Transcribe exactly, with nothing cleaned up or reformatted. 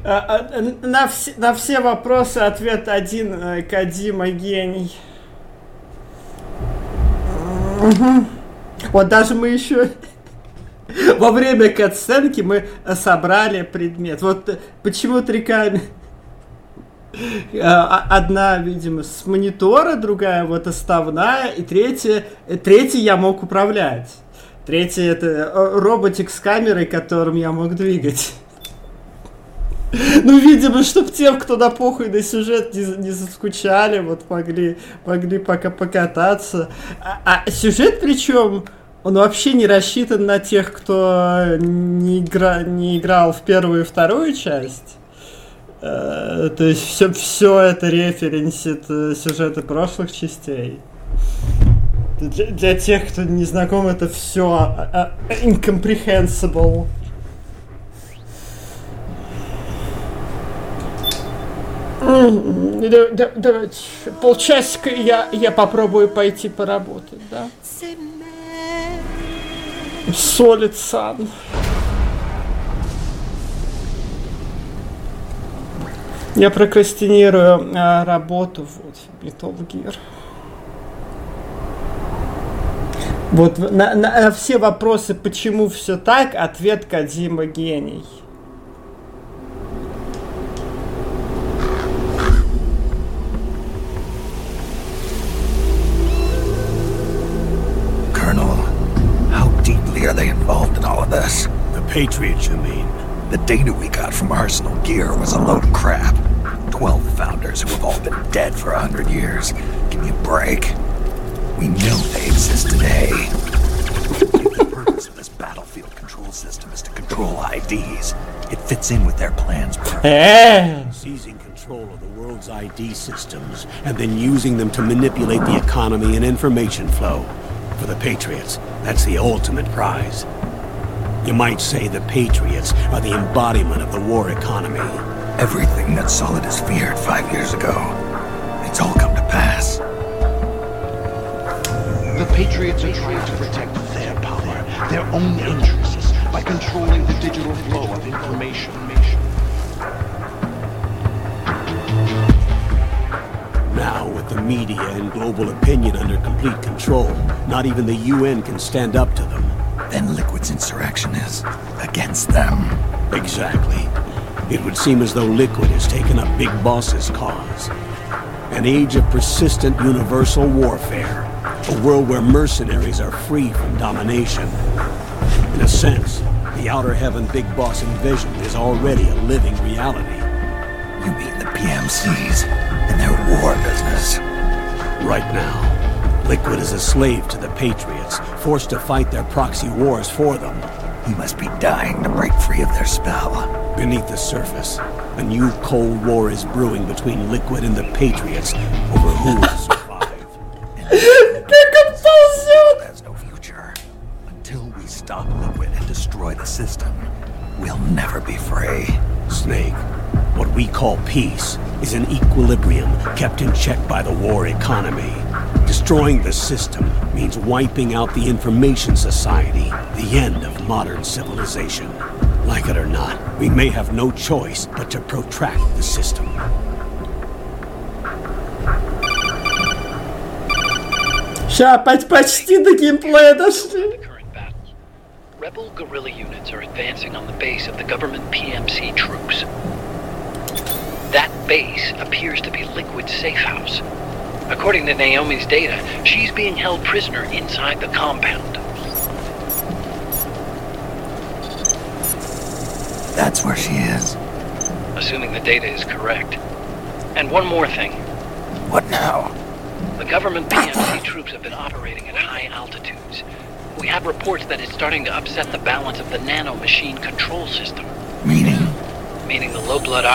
На все, на все вопросы ответ один. Кодзима гений. Угу. Вот даже мы еще во время катсценки мы собрали предмет. Вот почему три камеры. Одна, видимо, с монитора, другая вот оставная, и третья, третья я мог управлять. Третья это роботик с камерой, которым я мог двигать. Ну, видимо, чтобы тем, кто на похуй на сюжет не, не заскучали, вот могли, могли пока покататься. А, а сюжет, причем, он вообще не рассчитан на тех, кто не, игра, не играл в первую и вторую часть. Uh, то есть все, все это референсит uh, сюжеты прошлых частей. Для, для тех, кто не знаком, это все uh, uh, incomprehensible. Mm, да, да, полчасика я, я попробую пойти поработать, да? Solid Sun. Я прокрастинирую а, работу вот, Metal Gear. Вот на, на, на все вопросы, почему все так, ответ Кодзима гений. Colonel, how deeply are they involved in all of this? The Patriots, you mean? The data we got from Arsenal Gear was a load of crap. Twelve founders who have all been dead for a hundred years. Give me a break. We know they exist today. The purpose of this battlefield control system is to control I Ds. It fits in with their plans. Seizing control of the world's I D systems and then using them to manipulate the economy and information flow. For the Patriots, that's the ultimate prize. You might say the Patriots are the embodiment of the war economy. Everything that Solidus feared five years ago, it's all come to pass. The Patriots are trying to protect their power, their own interests, by controlling the digital flow of information. Now, with the media and global opinion under complete control, not even the U N can stand up to them. Then Liquid's insurrection is against them. Exactly. It would seem as though Liquid has taken up Big Boss's cause. An age of persistent universal warfare. A world where mercenaries are free from domination. In a sense, the Outer Heaven Big Boss envision is already a living reality. You mean the P M Cs and their war business? Right now, Liquid is a slave to the Patriots, forced to fight their proxy wars for them. He must be dying to break free of their spell. Beneath the surface, a new Cold War is brewing between Liquid and the Patriots over who will survive. There's no future. Until we stop Liquid and destroy the system, we'll never be free. Snake, what we call peace is an equilibrium kept in check by the war economy. Destroying the system means wiping out the information society, the end of modern civilization. Like it or not, we may have no choice but to protract the system. Ща, почти до геймплея дошли. Rebel guerrilla units are advancing on the base of the government P M C troops. That base appears to be Liquid's safe house. According to Naomi's data, she's being held prisoner inside the compound. That's where she is. Assuming the data is correct. And one more thing. What now? The government P M C troops have been operating at high altitudes. We have reports that it's starting to upset the balance of the nano machine control system. Meaning? Meaning the low blood